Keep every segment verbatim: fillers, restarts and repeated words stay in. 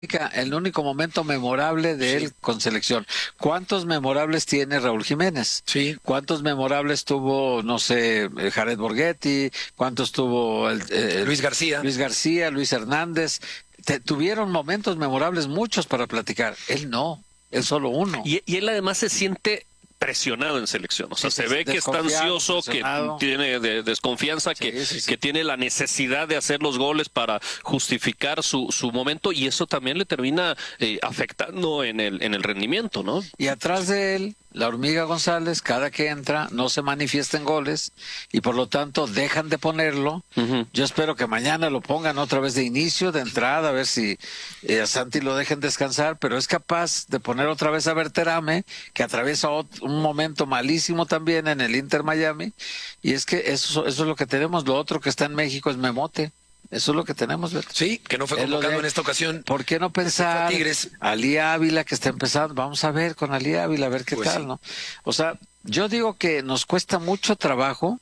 el único momento memorable de él Sí. con selección. ¿Cuántos memorables tiene Raúl Jiménez? Sí. ¿Cuántos memorables tuvo, no sé, eh, Jared Borghetti? ¿Cuántos tuvo el, eh, Luis García. Luis García, Luis Hernández? Te- tuvieron momentos memorables muchos para platicar. Él no, él solo uno. Y, y él además se siente presionado en selección, o sea, Sí, se sí, ve que está desconfiado, ansioso, que presionado. tiene de- desconfianza, Sí, que, sí, sí. que tiene la necesidad de hacer los goles para justificar su, su momento, y eso también le termina eh, afectando en el, en el rendimiento, ¿no? Y atrás de él, la hormiga González, cada que entra, no se manifiesta en goles y por lo tanto dejan de ponerlo. Ujú. Yo espero que mañana lo pongan otra vez de inicio, de entrada, a ver si eh, a Santi lo dejen descansar, pero es capaz de poner otra vez a Berterame, que atraviesa ot- un momento malísimo también en el Inter Miami, y es que eso, eso es lo que tenemos. Lo otro que está en México es Memote. Eso es lo que tenemos, Beto. Sí, que no fue Es lo convocado de- en esta ocasión. ¿Por qué no pensar Tigres. Ali Ávila que está empezando? Vamos a ver con Ali Ávila, a ver qué Pues tal, sí. ¿no? O sea, yo digo que nos cuesta mucho trabajo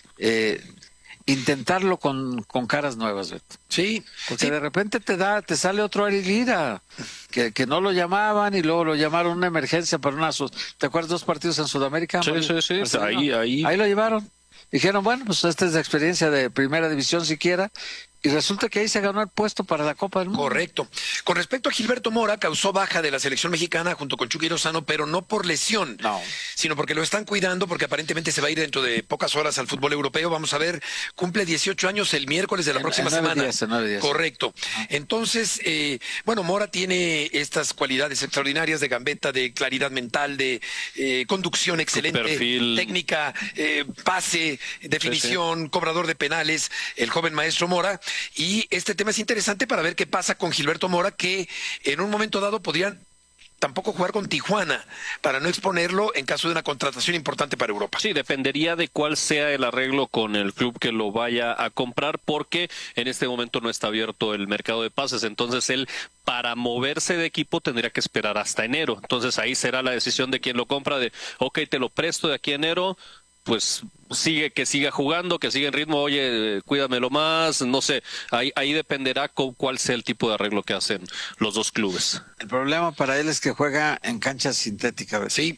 eh, intentarlo con, con caras nuevas, Beto. Sí, Porque sí. de repente te da, te sale otro Ari Lira, que, que no lo llamaban y luego lo llamaron una emergencia para una... su- ¿Te acuerdas dos partidos en Sudamérica? Sí, sí, sí, Marcelino? ahí- ahí- Ahí lo llevaron. Dijeron, bueno, pues esta es de experiencia de primera división siquiera. Y resulta que ahí se ganó el puesto para la Copa del Mundo. Correcto. Con respecto a Gilberto Mora, causó baja de la selección mexicana junto con Chucky Lozano, pero no por lesión, No. sino porque lo están cuidando, porque aparentemente se va a ir dentro de pocas horas al fútbol europeo. Vamos a ver, cumple dieciocho años el miércoles de la En- próxima en nueve semana. días, en nueve días. Correcto. Entonces, eh, bueno, Mora tiene estas cualidades extraordinarias de gambeta, de claridad mental, de eh, conducción excelente, perfil. técnica, eh, pase, definición, cobrador de penales, el joven maestro Mora. Y este tema es interesante para ver qué pasa con Gilberto Mora, que en un momento dado podrían tampoco jugar con Tijuana para no exponerlo en caso de una contratación importante para Europa. Sí, dependería de cuál sea el arreglo con el club que lo vaya a comprar, porque en este momento no está abierto el mercado de pases. Entonces él, para moverse de equipo, tendría que esperar hasta enero. Entonces ahí será la decisión de quien lo compra, de ok, te lo presto de aquí a enero, pues sigue, que siga jugando, que siga en ritmo, oye, eh, cuídamelo más, no sé, ahí, ahí dependerá con cuál sea el tipo de arreglo que hacen los dos clubes. El problema para él es que juega en cancha sintética, Beto. Sí,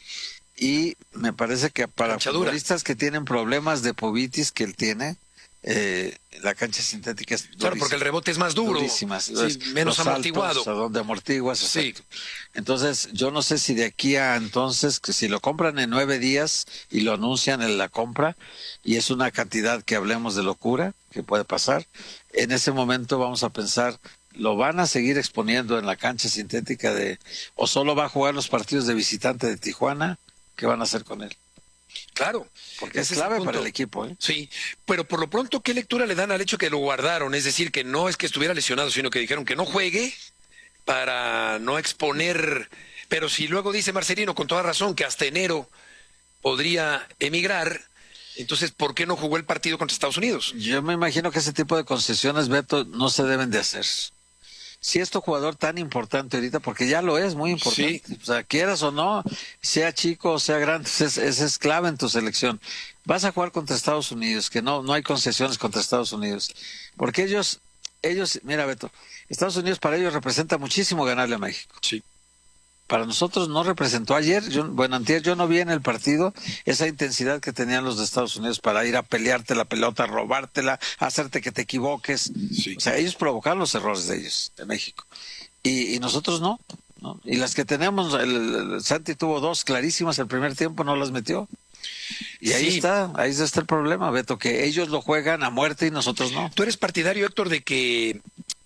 Y me parece que para Cancha dura. futbolistas que tienen problemas de pubitis que él tiene, eh, la cancha sintética es claro, porque el rebote es más duro, durísimas. sí, Es- menos los amortiguado. saltos, a donde amortiguas. Sí. Exacto. Entonces, yo no sé si de aquí a entonces, que si lo compran en nueve días y lo anuncian en la compra, y es una cantidad que hablemos de locura, que puede pasar, en ese momento vamos a pensar, ¿lo van a seguir exponiendo en la cancha sintética de, o solo va a jugar los partidos de visitante de Tijuana? ¿Qué van a hacer con él? Claro. Porque es Ese clave punto. para el equipo, ¿eh? Sí, pero por lo pronto, ¿qué lectura le dan al hecho que lo guardaron? Es decir, que no es que estuviera lesionado, sino que dijeron que no juegue para no exponer. Pero si luego dice Marcelino con toda razón que hasta enero podría emigrar, entonces, ¿por qué no jugó el partido contra Estados Unidos? Yo me imagino que ese tipo de concesiones, Beto, no se deben de hacer. Si es tu jugador tan importante ahorita, porque ya lo es muy importante, o sea, quieras o no, sea chico o sea grande, pues es, es, es clave en tu selección. Vas a jugar contra Estados Unidos, que no, no hay concesiones contra Estados Unidos, porque ellos, ellos, mira Beto, Estados Unidos para ellos representa muchísimo ganarle a México. Sí. Para nosotros no representó ayer, yo, bueno, antier yo no vi en el partido esa intensidad que tenían los de Estados Unidos para ir a pelearte la pelota, robártela, hacerte que te equivoques. Sí. O sea, ellos provocaron los errores de ellos, de México. Y, y nosotros no, no. Y las que tenemos, el, el Santi tuvo dos clarísimas el primer tiempo, no las metió. Y ahí Sí. está, ahí está el problema, Beto, que ellos lo juegan a muerte y nosotros no. ¿Tú eres partidario, Héctor, de que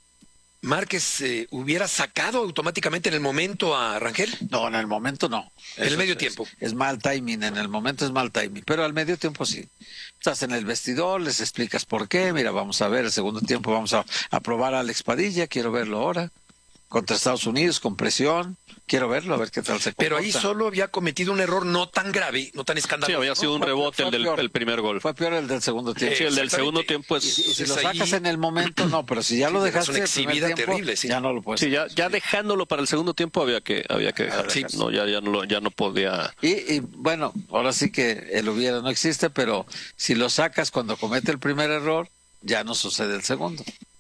Márquez eh, hubiera sacado automáticamente en el momento a Rangel? No, en el momento no. En el Eso medio es- tiempo. Es mal timing, en el momento es mal timing, pero al medio tiempo sí. Estás en el vestidor, les explicas por qué, mira, vamos a ver, el segundo tiempo vamos a, a probar a Alex Padilla, quiero verlo ahora, contra Estados Unidos, con presión, quiero verlo, a ver qué tal se comporta. Pero ahí solo había cometido un error no tan grave, no tan Sí, escandaloso. había sido un fue- rebote fue el del peor. el primer gol. Fue peor el del segundo tiempo. Sí, el del Exactamente. segundo tiempo es... Y si, y si lo Entonces ahí- sacas en el momento, no, pero si ya lo Sí, dejaste es una el primer exhibida tiempo, terrible, sí. ya no lo puedes. Sí, ya, ya dejándolo para el segundo tiempo había que había que dejar. Sí. No, ya, ya, no, lo- ya no podía... Y, y bueno, ahora sí que el hubiera no existe, pero si lo sacas cuando comete el primer error, ya no sucede el segundo.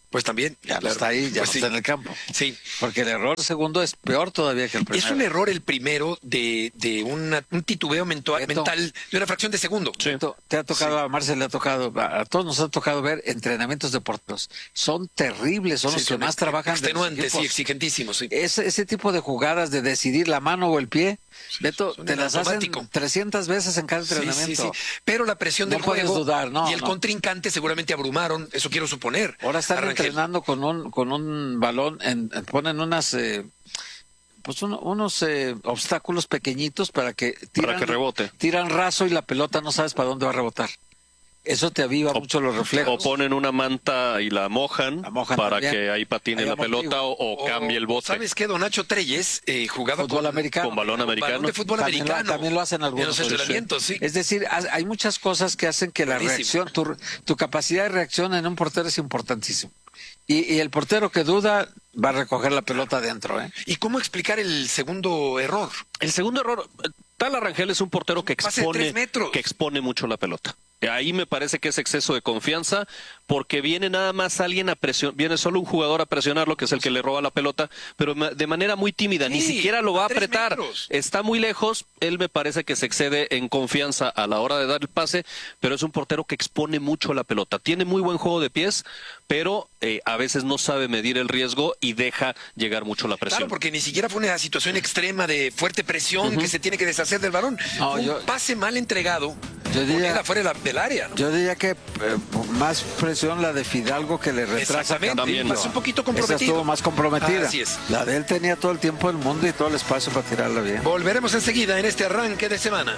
Pues también. Ya no claro. está ahí, ya Pues no sí. está en el campo. Sí. Porque el error segundo es peor todavía que el primero. Es un error el primero de, de una, un titubeo mental, Beto. mental de una fracción de segundo. Beto, Te ha tocado, a Marcel le ha tocado, a, a todos nos ha tocado ver entrenamientos de porteros. Son terribles, son Sí, los que son más trabajan. de los extenuantes y equipos. exigentísimos. Sí. Ese, ese tipo de jugadas de decidir la mano o el pie, Beto, son te en las automático. hacen trescientas veces en cada Sí, entrenamiento. sí, sí. Pero la presión No del puedes juego dudar, no, y el no. contrincante seguramente abrumaron, eso quiero suponer. Ahora están Arrangel. entrenando con un con un balón, en, en- ponen unas eh, pues uno- unos eh, obstáculos pequeñitos para que tiran, Para que rebote. tiran raso y la pelota no sabes para dónde va a rebotar. Eso te aviva O- mucho los reflejos. O ponen una manta y la mojan, La mojan para también. que ahí patine Ahí la amortigua. pelota o, o cambie el bote. ¿Sabes qué? Don Nacho Treyes eh, jugaba Fútbol con, americano. Con balón americano. balón de fútbol También lo- americano. también lo hacen algunos. En los entrenamientos, sí. Es decir, ha- hay muchas cosas que hacen que la Buenísimo. reacción, tu, tu capacidad de reacción en un portero es importantísimo. Y, y el portero que duda va a recoger la pelota adentro, ¿eh? ¿Y cómo explicar el segundo error? El segundo error, Tal Arrangel es un portero que Pase de tres expone, metros. que expone mucho la pelota. Ahí me parece que es exceso de confianza, porque viene nada más alguien a presionar, viene solo un jugador a presionarlo, que es el que le roba la pelota, pero ma- de manera muy tímida, ni Sí, siquiera lo va a a tres apretar. metros. Está muy lejos, él me parece que se excede en confianza a la hora de dar el pase, pero es un portero que expone mucho la pelota. Tiene muy buen juego de pies, pero eh, a veces no sabe medir el riesgo y deja llegar mucho la presión. Claro, porque ni siquiera fue una situación extrema de fuerte presión que se tiene que deshacer del balón. No, Fue un yo- pase mal entregado. Yo diría- moneda fuera de la- del área, ¿no? Yo diría que eh, más presión la de Fidalgo que le retrasa a Exactamente, Campillo. más un poquito Esa comprometido. estuvo más comprometida. Así es. La de él tenía todo el tiempo del mundo y todo el espacio para tirarla bien. Volveremos enseguida en este arranque de semana.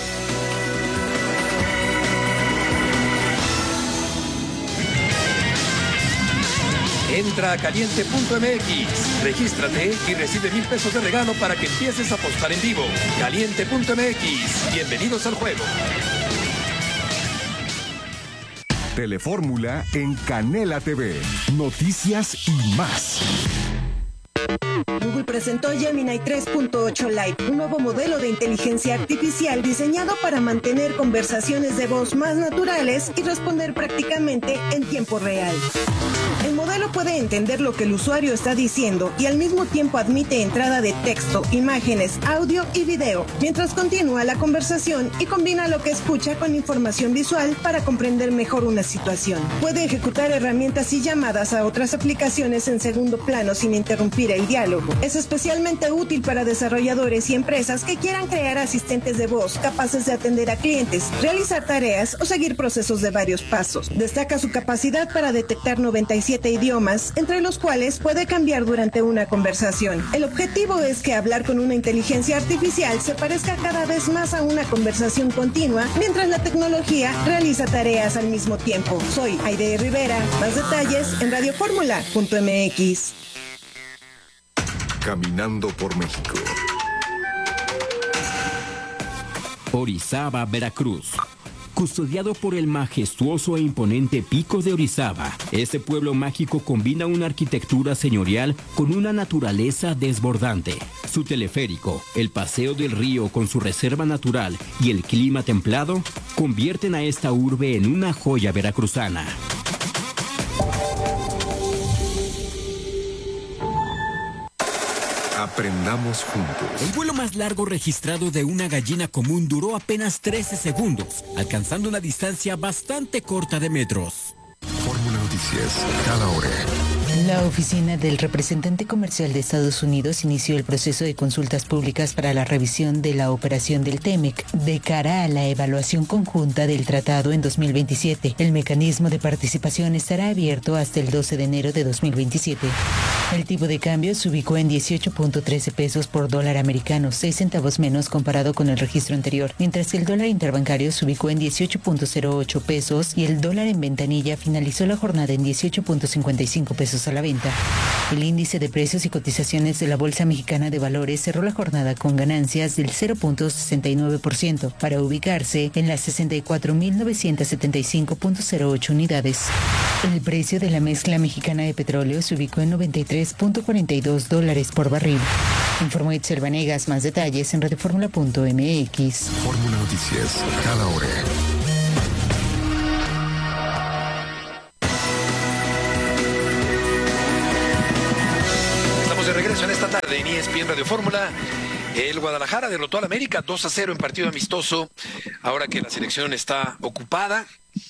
Entra a caliente punto m x, regístrate y recibe mil pesos de regalo para que empieces a apostar en vivo. caliente punto m x, bienvenidos al juego. Telefórmula en Canela T V. Noticias y más. Google presentó Gemini tres punto ocho Lite, un nuevo modelo de inteligencia artificial diseñado para mantener conversaciones de voz más naturales y responder prácticamente en tiempo real. El modelo puede entender lo que el usuario está diciendo y al mismo tiempo admite entrada de texto, imágenes, audio y video, mientras continúa la conversación y combina lo que escucha con información visual para comprender mejor una situación. Puede ejecutar herramientas y llamadas a otras aplicaciones en segundo plano sin interrumpir el diálogo. Es especialmente útil para desarrolladores y empresas que quieran crear asistentes de voz capaces de atender a clientes, realizar tareas o seguir procesos de varios pasos. Destaca su capacidad para detectar noventa y siete idiomas, entre los cuales puede cambiar durante una conversación. El objetivo es que hablar con una inteligencia artificial se parezca cada vez más a una conversación continua, mientras la tecnología realiza tareas al mismo tiempo. Soy Aide Rivera. Más detalles en radioformula punto m x. Caminando por México. Orizaba, Veracruz. Custodiado por el majestuoso e imponente Pico de Orizaba, este pueblo mágico combina una arquitectura señorial con una naturaleza desbordante. Su teleférico, el paseo del río con su reserva natural y el clima templado convierten a esta urbe en una joya veracruzana. Aprendamos juntos. El vuelo más largo registrado de una gallina común duró apenas trece segundos, alcanzando una distancia bastante corta de metros. Fórmula Noticias, cada hora. La oficina del representante comercial de Estados Unidos inició el proceso de consultas públicas para la revisión de la operación del TEMEC de cara a la evaluación conjunta del tratado en dos mil veintisiete. El mecanismo de participación estará abierto hasta el doce de enero de dos mil veintisiete. El tipo de cambio se ubicó en dieciocho punto trece pesos por dólar americano, seis centavos menos comparado con el registro anterior, mientras que el dólar interbancario se ubicó en dieciocho punto cero ocho pesos y el dólar en ventanilla finalizó la jornada en dieciocho punto cincuenta y cinco pesos a la venta. El índice de precios y cotizaciones de la Bolsa Mexicana de Valores cerró la jornada con ganancias del cero punto sesenta y nueve por ciento para ubicarse en las sesenta y cuatro mil novecientos setenta y cinco punto cero ocho unidades. El precio de la mezcla mexicana de petróleo se ubicó en noventa y tres punto cuarenta y dos dólares por barril. Informó Itzel Vanegas. Más detalles en radioformula punto m x. Fórmula Noticias, cada hora. la tarde en E S P N Radio Fórmula. El Guadalajara derrotó al América dos a cero en partido amistoso, ahora que la selección está ocupada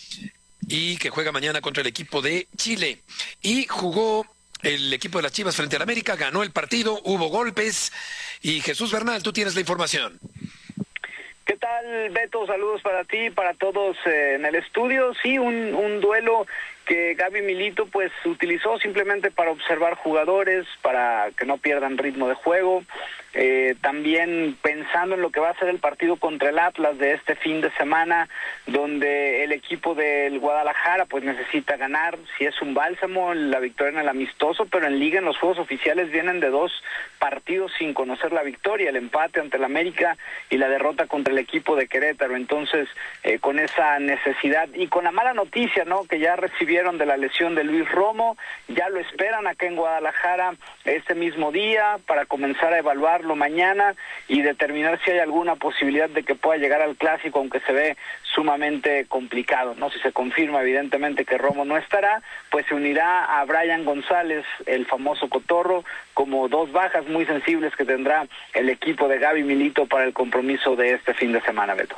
y que juega mañana contra el equipo de Chile. Y jugó el equipo de las Chivas frente al América, ganó el partido, hubo golpes. Y Jesús Bernal, tú tienes la información. ¿Qué tal, Beto? Saludos para ti y para todos eh, en el estudio. Sí, un, un duelo que Gaby Milito pues utilizó simplemente para observar jugadores, para que no pierdan ritmo de juego. Eh, también pensando en lo que va a ser el partido contra el Atlas de este fin de semana, donde el equipo del Guadalajara pues necesita ganar. Si es un bálsamo la victoria en el amistoso, pero en Liga, en los juegos oficiales, vienen de dos partidos sin conocer la victoria, el empate ante el América y la derrota contra el equipo de Querétaro. Entonces, eh, con esa necesidad y con la mala noticia, ¿no?, que ya recibieron de la lesión de Luis Romo, ya lo esperan acá en Guadalajara este mismo día para comenzar a evaluar mañana y determinar si hay alguna posibilidad de que pueda llegar al clásico, aunque se ve sumamente complicado, ¿no? Si se confirma evidentemente que Romo no estará, pues se unirá a Brian González, el famoso Cotorro, como dos bajas muy sensibles que tendrá el equipo de Gaby Milito para el compromiso de este fin de semana, Beto.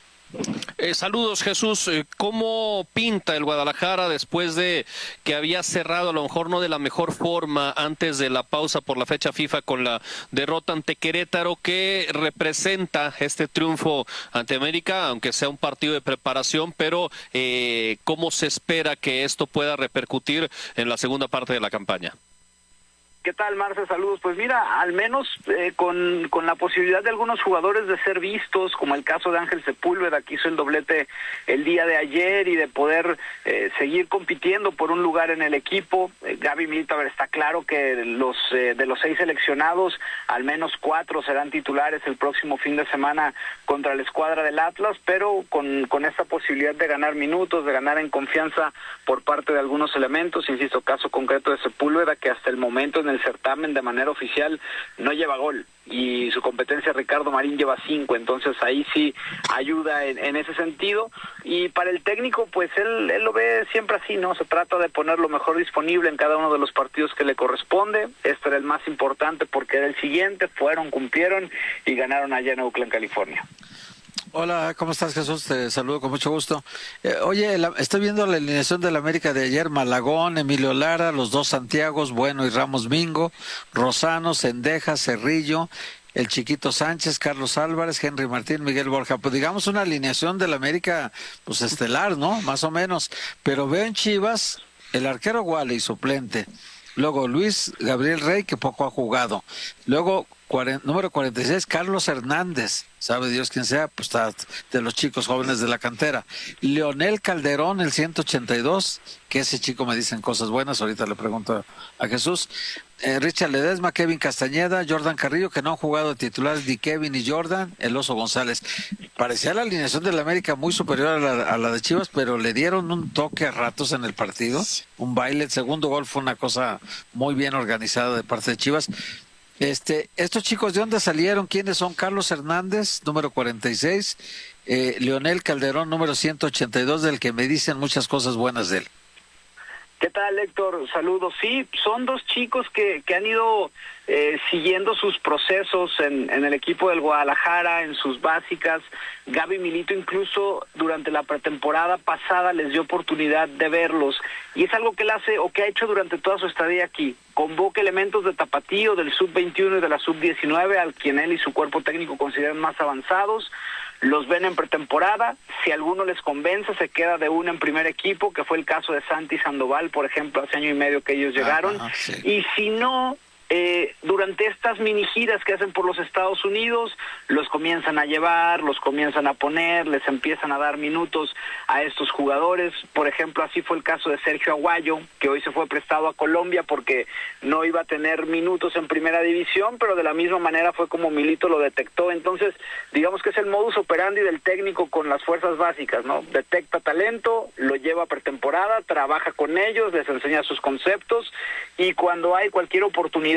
Eh, saludos, Jesús. Eh, ¿Cómo pinta el Guadalajara después de que había cerrado, a lo mejor no de la mejor forma, antes de la pausa por la fecha FIFA con la derrota ante Querétaro? ¿Qué representa este triunfo ante América, aunque sea un partido de preparación, pero eh, cómo se espera que esto pueda repercutir en la segunda parte de la campaña? ¿Qué tal, Marce? Saludos. Pues mira, al menos eh, con, con la posibilidad de algunos jugadores de ser vistos, como el caso de Ángel Sepúlveda, que hizo el doblete el día de ayer, y de poder eh, seguir compitiendo por un lugar en el equipo. Eh, Gaby Milito, a ver, está claro que los eh, de los seis seleccionados, al menos cuatro serán titulares el próximo fin de semana contra la escuadra del Atlas, pero con, con esta posibilidad de ganar minutos, de ganar en confianza por parte de algunos elementos. Insisto, caso concreto de Sepúlveda, que hasta el momento en el certamen de manera oficial no lleva gol, y su competencia Ricardo Marín lleva cinco, entonces ahí sí ayuda en, en ese sentido. Y para el técnico, pues él, él lo ve siempre así, ¿no? Se trata de poner lo mejor disponible en cada uno de los partidos que le corresponde. Este era el más importante porque era el siguiente, fueron, cumplieron y ganaron allá en Oakland, California. Hola, ¿cómo estás, Jesús? Te saludo con mucho gusto. Eh, oye, la, estoy viendo la alineación del América de ayer: Malagón, Emilio Lara, los dos Santiagos, Bueno y Ramos Mingo, Rosano, Cendejas, Cerrillo, el Chiquito Sánchez, Carlos Álvarez, Henry Martín, Miguel Borja. Pues digamos una alineación del América, pues estelar, ¿no? Más o menos. Pero veo en Chivas el arquero Wally, suplente. Luego Luis Gabriel Rey, que poco ha jugado. Luego cuarenta, número cuarenta y seis, Carlos Hernández. Sabe Dios quién sea, pues está de los chicos jóvenes de la cantera. Leonel Calderón, el ciento ochenta y dos, que ese chico me dicen cosas buenas, ahorita le pregunto a Jesús. Eh, Richard Ledesma, Kevin Castañeda, Jordan Carrillo, que no han jugado de titulares ni Kevin ni Jordan, el Oso González. Parecía la alineación de la América muy superior a la, a la de Chivas, pero le dieron un toque a ratos en el partido, un baile. El segundo gol fue una cosa muy bien organizada de parte de Chivas. Este, estos chicos, ¿de dónde salieron? ¿Quiénes son? Carlos Hernández, número cuarenta y seis, eh, Leonel Calderón, número ciento ochenta y dos, del que me dicen muchas cosas buenas de él. ¿Qué tal, Héctor? Saludos. Sí, son dos chicos que, que han ido eh, siguiendo sus procesos en, en el equipo del Guadalajara, en sus básicas. Gaby Milito incluso durante la pretemporada pasada les dio oportunidad de verlos, y es algo que él hace o que ha hecho durante toda su estadía aquí. Convoca elementos de tapatío, del sub veintiuno y de la sub diecinueve, al quien él y su cuerpo técnico consideran más avanzados. Los ven en pretemporada, si alguno les convence, se queda de uno en primer equipo, que fue el caso de Santi Sandoval, por ejemplo, hace año y medio que ellos llegaron. Ajá, sí. Y si no, eh, durante estas mini giras que hacen por los Estados Unidos, los comienzan a llevar, los comienzan a poner, les empiezan a dar minutos a estos jugadores. Por ejemplo, así fue el caso de Sergio Aguayo, que hoy se fue prestado a Colombia porque no iba a tener minutos en primera división, pero de la misma manera fue como Milito lo detectó. Entonces, digamos que es el modus operandi del técnico con las fuerzas básicas, ¿no? Detecta talento, lo lleva a pretemporada, trabaja con ellos, les enseña sus conceptos, y cuando hay cualquier oportunidad,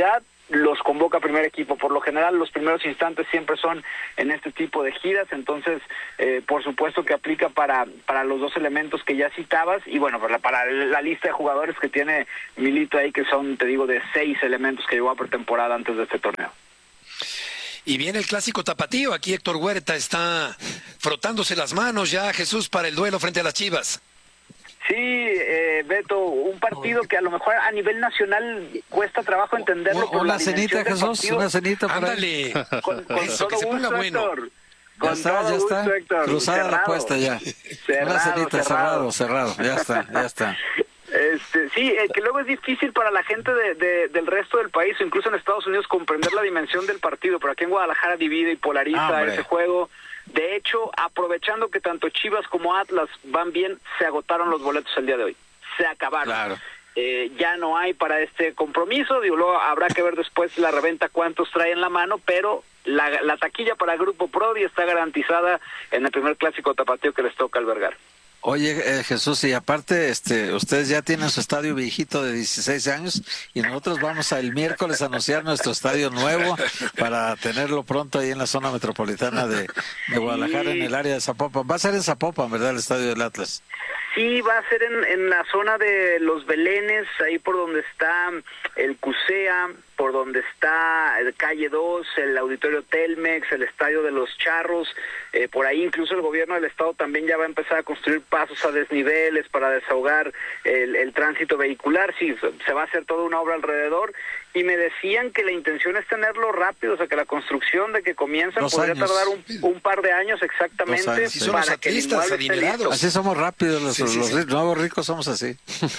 los convoca primer equipo. Por lo general, los primeros instantes siempre son en este tipo de giras, entonces, eh, por supuesto que aplica para para los dos elementos que ya citabas, y bueno, para, para la lista de jugadores que tiene Milito ahí, que son, te digo, de seis elementos que llegó a pretemporada antes de este torneo. Y viene el clásico tapatío, aquí Héctor Huerta está frotándose las manos ya, Jesús, para el duelo frente a las Chivas. Sí, eh, Beto, un partido que a lo mejor a nivel nacional cuesta trabajo entenderlo. Por una la cenita, Jesús, una cenita por Ándale. ahí. Con, con Eso, todo que se ponga gusto, bueno. Héctor. Ya Con está, todo ya gusto, está. Héctor. Cruzada Cerrado. la apuesta ya. Cerrado, Una cenita, cerrado, cerrado. cerrado. Ya está, ya está. Este, sí, eh, que luego es difícil para la gente de, de, del resto del país, o incluso en Estados Unidos, comprender la dimensión del partido, pero aquí en Guadalajara divide y polariza Hombre. ese juego. De hecho, aprovechando que tanto Chivas como Atlas van bien, se agotaron los boletos el día de hoy. Se acabaron. Claro. Eh, ya no hay para este compromiso, digo, luego habrá que ver después la reventa cuántos trae en la mano, pero la, la taquilla para Grupo Prodi está garantizada en el primer clásico tapatío que les toca albergar. Oye, eh, Jesús, y aparte, este, ustedes ya tienen su estadio viejito de dieciséis años y nosotros vamos a el miércoles a anunciar nuestro estadio nuevo para tenerlo pronto ahí en la zona metropolitana de, de Guadalajara, en el área de Zapopan. Va a ser en Zapopan, ¿verdad? El estadio del Atlas. Sí, va a ser en, en la zona de Los Belenes, ahí por donde está el CUSEA, por donde está el Calle dos, el Auditorio Telmex, el Estadio de los Charros, eh, por ahí incluso el gobierno del estado también ya va a empezar a construir pasos a desniveles para desahogar el, el tránsito vehicular. Sí, se va a hacer toda una obra alrededor, y me decían que la intención es tenerlo rápido, o sea, que la construcción de que comienzan Dos podría años. tardar un, un par de años exactamente. Dos años, sí. Son los para que el atlistas inmueble esté adinerados. listo. Así somos rápidos, los, Sí, sí, los sí. ri- nuevos ricos somos así.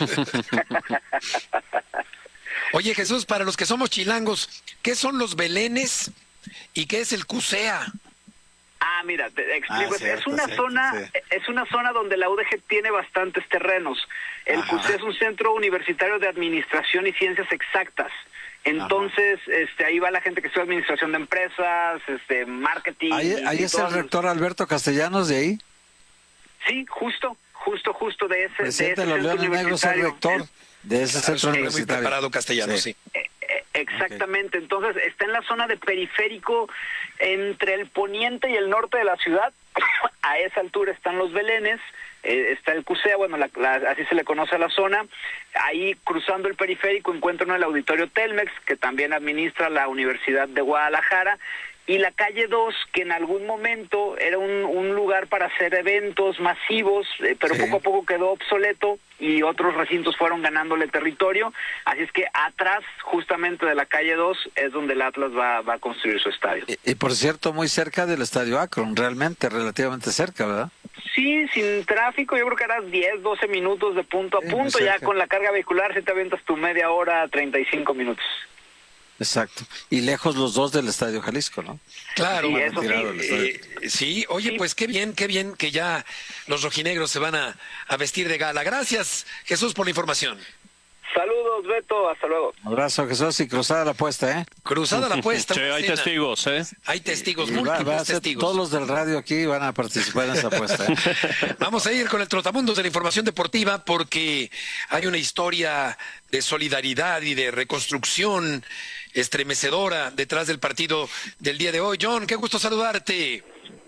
Oye, Jesús, para los que somos chilangos, ¿qué son los Belenes y qué es el CUSEA? Ah, mira, te explico. Ah, es cierto, una cierto, zona, sí. es una zona donde la U D G tiene bastantes terrenos. El Ajá. CUSEA es un centro universitario de administración y ciencias exactas. Entonces, este, ahí va la gente que estudia administración de empresas, este, marketing. Ahí, y- ahí y es el todo. rector Alberto Castellanos de ahí. Sí, justo, justo, justo de ese, de ese Presidente de los centro Leones Negros, el universitario. rector de ese centro Es un hombre muy universitario. preparado castellano, sí. Eh, eh, Exactamente, entonces está en la zona de periférico entre el poniente y el norte de la ciudad. A esa altura están los Belenes, eh, está el CUSEA, bueno, la, la, así se le conoce a la zona. Ahí cruzando el periférico encuentran el Auditorio Telmex, que también administra la Universidad de Guadalajara, y la calle dos, que en algún momento era un, un lugar para hacer eventos masivos, eh, pero Sí. poco a poco quedó obsoleto y otros recintos fueron ganándole territorio. Así es que atrás, justamente de la calle dos, es donde el Atlas va, va a construir su estadio. Y, y por cierto, muy cerca del estadio Akron, realmente, relativamente cerca, ¿verdad? Sí, sin tráfico, yo creo que harás diez, doce minutos de punto a Sí, muy punto. Ya cerca. con la carga vehicular, si te avientas tu media hora, treinta y cinco minutos. Exacto. Y lejos los dos del Estadio Jalisco, ¿no? Claro, Sí, eso sí. Retirado del estadio. Eh, sí, oye, pues qué bien, qué bien que ya los rojinegros se van a, a vestir de gala. Gracias, Jesús, por la información. Saludos, Beto, hasta luego. Un abrazo, Jesús, y cruzada la apuesta, ¿eh? Cruzada la apuesta. Che, hay Cena. testigos, ¿eh? Hay testigos, Y va- múltiples va a ser- testigos. todos los del radio aquí van a participar en esa apuesta, ¿eh? Vamos a ir con el trotamundos de la información deportiva porque hay una historia de solidaridad y de reconstrucción estremecedora detrás del partido del día de hoy. John, qué gusto saludarte.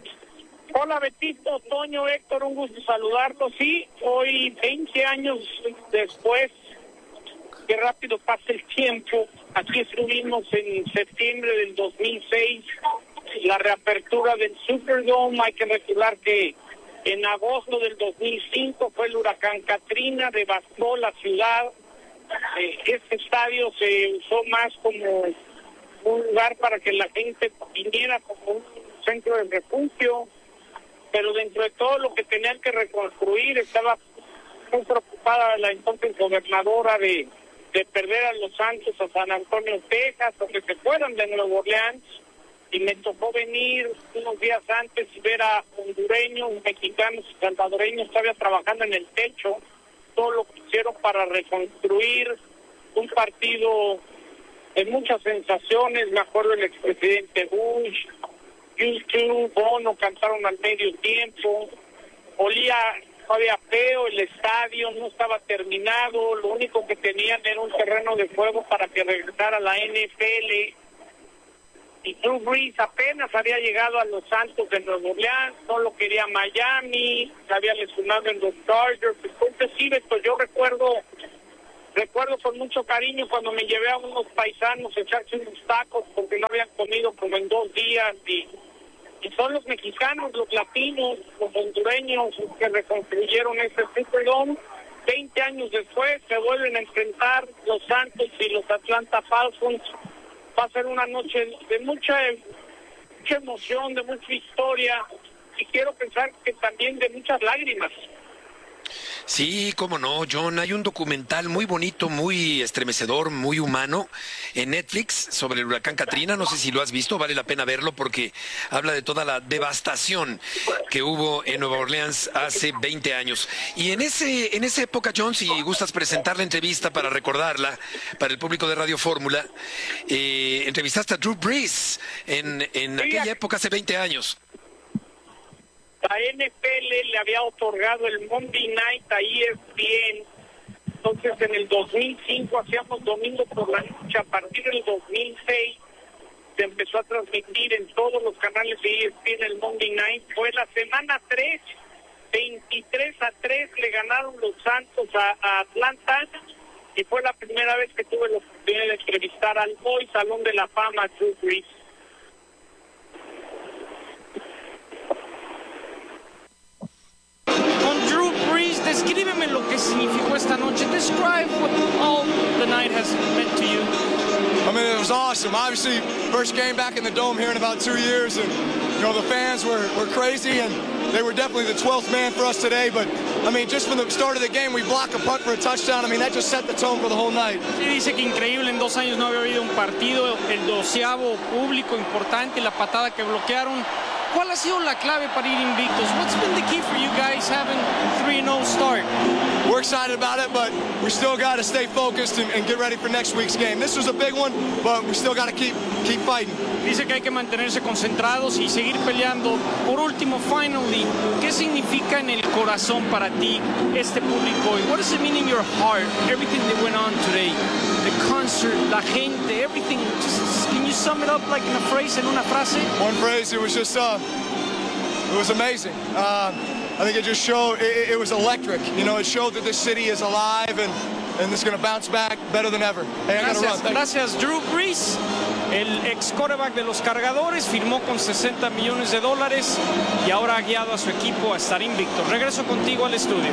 Hola Betito, Toño, Héctor, un gusto saludarlos. Sí, hoy veinte años después, qué rápido pasa el tiempo. Aquí estuvimos en septiembre del dos mil seis, la reapertura del Superdome. Hay que recordar que en agosto del dos mil cinco fue el huracán Katrina, devastó la ciudad. Eh, este estadio se usó más como un lugar para que la gente viniera como un centro de refugio, pero dentro de todo lo que tenían que reconstruir estaba muy preocupada la entonces gobernadora de, de perder a los Santos a San Antonio, Texas, o que se fueran de Nueva Orleans, y me tocó venir unos días antes y ver a hondureños, mexicanos y salvadoreños todavía trabajando en el techo, todo lo que hicieron para reconstruir un partido de muchas sensaciones. Me acuerdo del expresidente Bush, YouTube, Bono cantaron al medio tiempo, olía todavía feo, el estadio no estaba terminado, lo único que tenían era un terreno de juego para que regresara a la N F L. Y Drew Brees apenas había llegado a los Santos de Nueva Orleans, solo quería Miami, se había lesionado en los Chargers. Entonces sí, Beto, yo recuerdo, recuerdo con mucho cariño cuando me llevé a unos paisanos a echarse unos tacos porque no habían comido como en dos días y... Y son los mexicanos, los latinos, los hondureños que reconstruyeron este Superdome. Veinte años después se vuelven a enfrentar los Santos y los Atlanta Falcons. Va a ser una noche de mucha, mucha emoción, de mucha historia y quiero pensar que también de muchas lágrimas. Sí, cómo no, John. Hay un documental muy bonito, muy estremecedor, muy humano en Netflix sobre el huracán Katrina. No sé si lo has visto, vale la pena verlo porque habla de toda la devastación que hubo en Nueva Orleans hace veinte años. Y en ese en esa época, John, si gustas presentar la entrevista para recordarla para el público de Radio Fórmula, eh, entrevistaste a Drew Brees en, en aquella época hace veinte años. La N F L le había otorgado el Monday Night a E S P N. Entonces en el dos mil cinco hacíamos domingo por la noche. A partir del dos mil seis se empezó a transmitir en todos los canales de E S P N el Monday Night. Fue la semana tres, veintitrés a tres le ganaron los Santos a, a Atlanta y fue la primera vez que tuve la oportunidad de entrevistar al hoy Salón de la Fama Drew Brees. Descríbeme lo que significó esta noche. Describe what all the night has meant to you. I mean, it was awesome. Obviously, first game back in the Dome here in about two years, and you know the fans were, were crazy, and they were definitely the twelfth man for us today. But I mean, just from the start of the game, we blocked a punt for a touchdown. I mean, that just set the tone for the whole night. Sí, dice que increíble, en dos años no había habido un partido, el doceavo público importante, la patada que bloquearon. ¿Cuál ha sido la clave para ir invictos? What's been the key for you guys having three and oh start? We're excited about it, but we still got to stay focused and, and get ready for next week's game. This was a big one, but we still got to keep keep fighting. Dice que hay que mantenerse concentrados y seguir peleando. Por último, finally, ¿qué significa en el corazón para ti este público? What does it mean in your heart? Everything that went on today, the concert, la gente, everything. Just, can you sum it up like in a phrase, en una frase? One phrase. It was just uh, it was amazing. Uh, I think it just showed, it, it was electric. You know, it showed that this city is alive and, and it's going to bounce back better than ever. Hey, I gracias, run. gracias, Drew Brees. El ex quarterback de los Cargadores firmó con sesenta millones de dólares y ahora ha guiado a su equipo a estar invicto. Regreso contigo al estudio.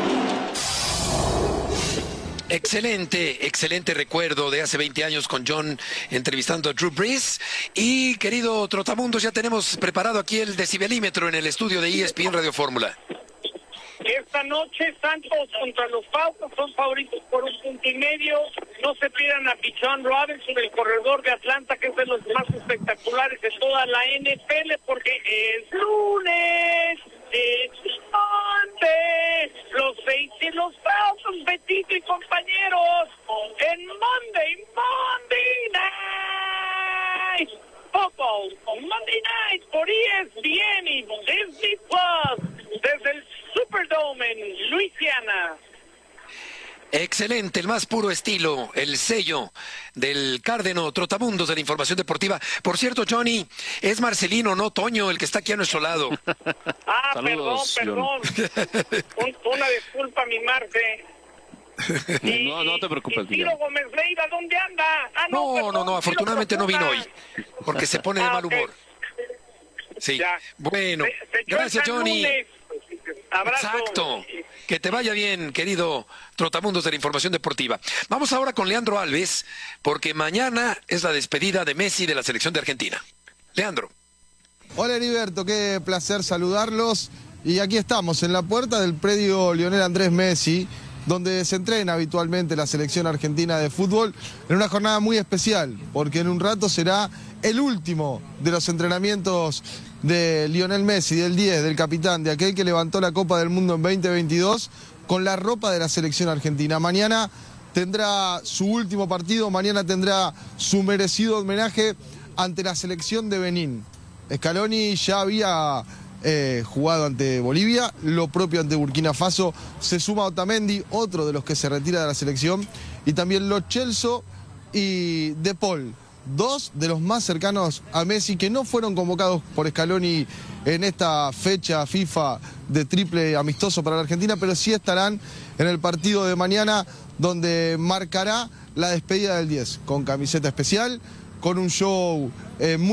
Excelente, excelente recuerdo de hace veinte años con John entrevistando a Drew Brees. Y querido Trotamundos, ya tenemos preparado aquí el decibelímetro en el estudio de E S P N Radio Fórmula. Esta noche Santos contra los Falcons son favoritos por un punto y medio. No se pierdan a Bijan Robinson, el corredor de Atlanta, que es de los más espectaculares de toda la N F L, porque es lunes, es Monday, los seis y los Falcons, Betito y compañeros, en Monday, Monday Night Football, Monday Night por E S P N y Disney Plus, desde el Superdome en Luisiana. Excelente, el más puro estilo, el sello del Cárdeno Trotamundos de la información deportiva. Por cierto, Johnny, es Marcelino, no Toño, el que está aquí a nuestro lado. Ah, Saludos, perdón, perdón. Un, una disculpa, mi Marce. Y, no, no te preocupes. y Ciro Gómez Leiva, ¿dónde anda? Ah, no, no, perdón, no, no, afortunadamente no vino hoy, porque se pone de ah, mal okay. humor. Sí, ya. bueno, se, se gracias, Johnny. Lunes. Abrazo. Exacto. Que te vaya bien, querido Trotamundos de la información deportiva. Vamos ahora con Leandro Alves, porque mañana es la despedida de Messi de la selección de Argentina. Leandro. Hola, Heriberto, qué placer saludarlos. Y aquí estamos, en la puerta del predio Lionel Andrés Messi, donde se entrena habitualmente la selección argentina de fútbol, en una jornada muy especial, porque en un rato será el último de los entrenamientos de Lionel Messi, del diez, del capitán, de aquel que levantó la Copa del Mundo en veinte veintidós, con la ropa de la selección argentina. Mañana tendrá su último partido, mañana tendrá su merecido homenaje ante la selección de Benín. Scaloni ya había eh, jugado ante Bolivia, lo propio ante Burkina Faso. Se suma Otamendi, otro de los que se retira de la selección, y también Lo Celso y De Paul, dos de los más cercanos a Messi, que no fueron convocados por Scaloni en esta fecha FIFA de triple amistoso para la Argentina, pero sí estarán en el partido de mañana, donde marcará la despedida del diez, con camiseta especial, con un show eh, muy